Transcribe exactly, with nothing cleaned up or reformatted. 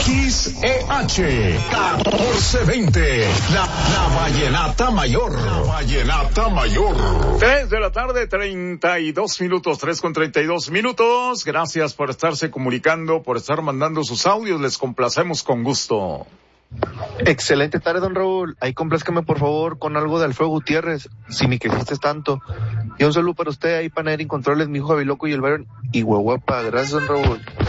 X E H catorce veinte, la, la Vallenata Mayor. La Vallenata Mayor. Tres de la tarde, treinta y dos minutos, tres con treinta y dos minutos. Gracias por estarse comunicando, por estar mandando sus audios. Les complacemos con gusto. Excelente tarde, don Raúl. Ahí complázcame por favor con algo de Alfredo Gutiérrez, si me quisiste tanto. Y un saludo para usted ahí, Panadero Incontrolables, mi hijo Javiloco y el Byron y Huehuepa. Gracias, don Raúl.